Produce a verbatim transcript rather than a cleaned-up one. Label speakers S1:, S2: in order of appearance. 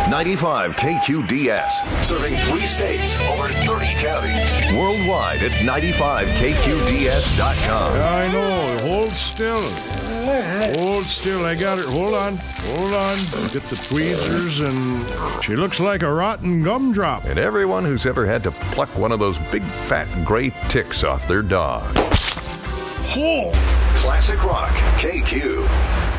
S1: ninety-five K Q D S, serving three states, over thirty counties. Worldwide at ninety-five K Q D S dot com.
S2: I know. Hold still. Hold still. I got it. Hold on. Hold on. Get the tweezers and... She looks like a rotten gumdrop.
S1: And everyone who's ever had to pluck one of those big fat gray ticks off their dog.
S2: Oh!
S1: Classic Rock K Q.